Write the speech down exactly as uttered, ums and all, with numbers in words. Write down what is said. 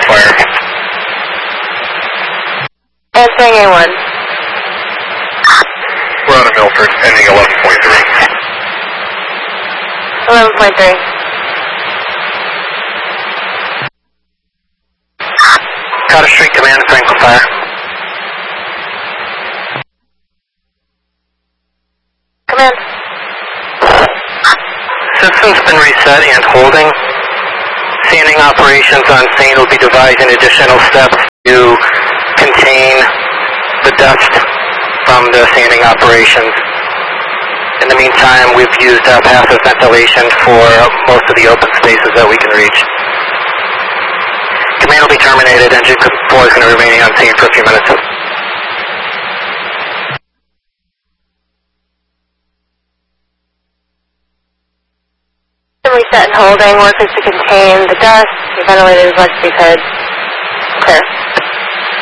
fire. Answering A one. We're out of Milford, ending eleven point three. eleven point three. Cottage Street Command, Franklin Fire. Command. System's been reset and holding. Sanding operations on scene will be devising additional steps to contain the dust from the sanding operations. In the meantime, we've used uh, passive ventilation for most of the open spaces that we can reach. Command will be terminated. Engine four is going to remain on scene for a few minutes. Reset and holding. Work is to contain the dust. We ventilated as much as we could. Clear.